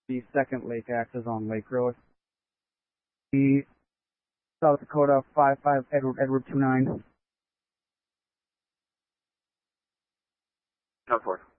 The second lake access on Lake Road. The South Dakota 55 Edward 29. 10-4.